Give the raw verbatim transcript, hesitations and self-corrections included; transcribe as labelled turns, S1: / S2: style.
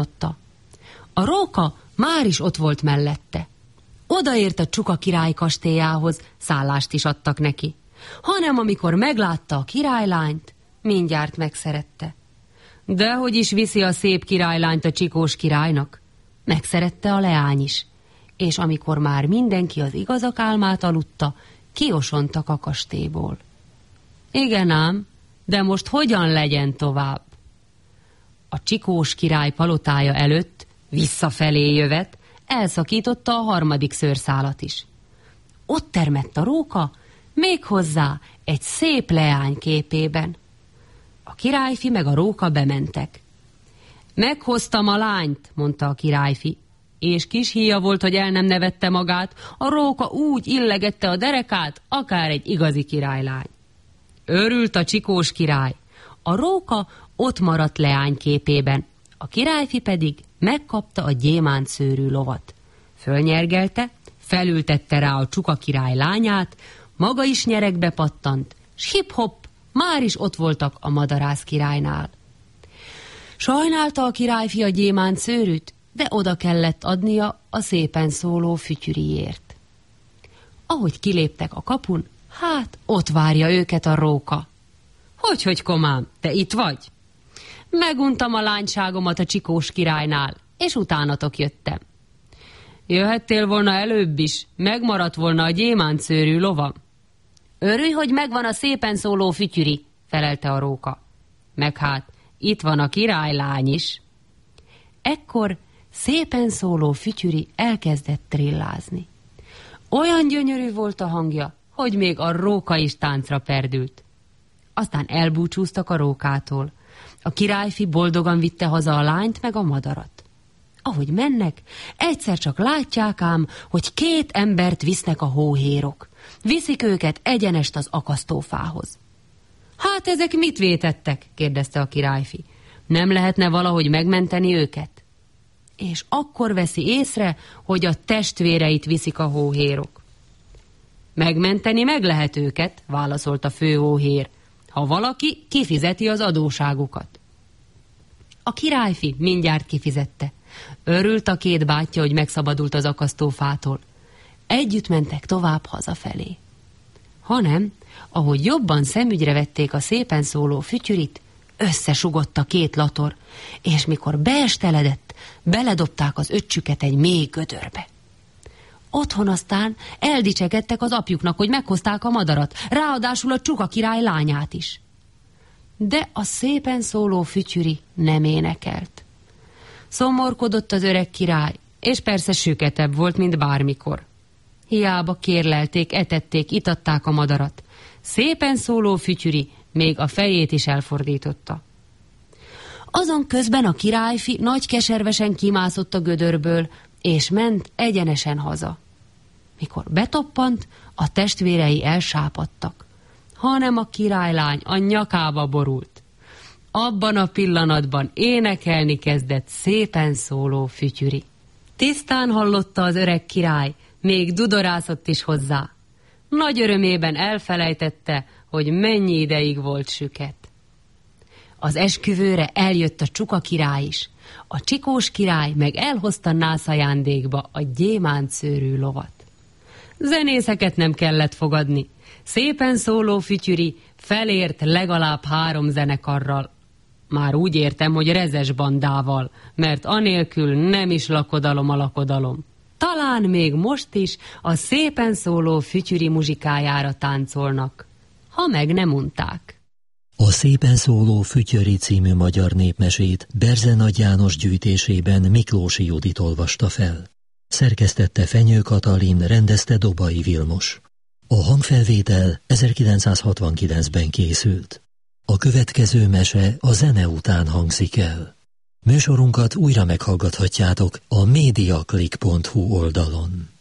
S1: A róka már is ott volt mellette. Odaért a Csuka király kastélyához, szállást is adtak neki. Hanem amikor meglátta a királylányt, mindjárt megszerette. Dehogy is viszi a szép királylányt a Csikós királynak? Megszerette a leány is, és amikor már mindenki az igazak álmát aludta, kiosontak a kastélyból. Igen ám, de most hogyan legyen tovább? A Csikós király palotája előtt, visszafelé jövet, elszakította a harmadik szőrszálat is. Ott termett a róka, méghozzá egy szép leány képében. A királyfi meg a róka bementek. Meghoztam a lányt, mondta a királyfi, és kis híja volt, hogy el nem nevette magát, a róka úgy illegette a derekát, akár egy igazi királylány. Örült a Csikós király. A róka ott maradt leány képében, a királyfi pedig megkapta a gyémántszőrű lovat. Fölnyergelte, felültette rá a Csuka király lányát, maga is nyeregbe pattant, s hip-hop, már is ott voltak a Madarász királynál. Sajnálta a királyfi a gyémántszőrűt, de oda kellett adnia a szépen szóló fütyüriért. Ahogy kiléptek a kapun, hát ott várja őket a róka. Hogy-hogy, komám, te itt vagy? Meguntam a lányságomat a Csikós királynál, és utánatok jöttem. Jöhettél volna előbb is, megmaradt volna a gyémántszőrű lovam. Örülj, hogy megvan a szépen szóló fütyüri, felelte a róka. Meg hát, itt van a királylány is. Ekkor szépen szóló fütyüri elkezdett trillázni. Olyan gyönyörű volt a hangja, hogy még a róka is táncra perdült. Aztán elbúcsúztak a rókától. A királyfi boldogan vitte haza a lányt meg a madarat. Ahogy mennek, egyszer csak látják ám, hogy két embert visznek a hóhérok. Viszik őket egyenest az akasztófához. Hát ezek mit vétettek? kérdezte a királyfi. Nem lehetne valahogy megmenteni őket? És akkor veszi észre, hogy a testvéreit viszik a hóhérok. Megmenteni meg lehet őket, válaszolt a fő hóhér, ha valaki kifizeti az adóságukat. A királyfi mindjárt kifizette. Örült a két bátyja, hogy megszabadult az akasztófától. Együtt mentek tovább hazafelé. Hanem, ahogy jobban szemügyre vették a szépen szóló fütyürit, összesugott a két lator, és mikor beesteledett, beledobták az öccsüket egy mély gödörbe. Otthon aztán eldicsekedtek az apjuknak, hogy meghozták a madarat, ráadásul a Csuka király lányát is. De a szépen szóló fütyüri nem énekelt. Szomorkodott az öreg király, és persze süketebb volt, mint bármikor. Hiába kérlelték, etették, itatták a madarat. Szépen szóló fütyüri még a fejét is elfordította. Azon közben a királyfi nagy keservesen kimászott a gödörből, és ment egyenesen haza. Mikor betoppant, a testvérei elsápadtak, hanem a királylány a nyakába borult. Abban a pillanatban énekelni kezdett szépen szóló fütyüri. Tisztán hallotta az öreg király, még dudorászott is hozzá. Nagy örömében elfelejtette, hogy mennyi ideig volt süket. Az esküvőre eljött a Csuka király is, a Csikós király meg elhozta nászajándékba a gyémántszőrű lovat. Zenészeket nem kellett fogadni. Szépen szóló fütyüri felért legalább három zenekarral. Már úgy értem, hogy rezes bandával, mert anélkül nem is lakodalom a lakodalom. Talán még most is a szépen szóló fütyüri muzsikájára táncolnak, ha meg nem unták.
S2: A Szépen szóló fütyöri című magyar népmesét Berze Nagy János gyűjtésében Miklósi Judit olvasta fel. Szerkesztette Fenyő Katalin, rendezte Dobai Vilmos. A hangfelvétel ezerkilencszázhatvankilencben készült. A következő mese a zene után hangzik el. Műsorunkat újra meghallgathatjátok a mediaclick pont hu oldalon.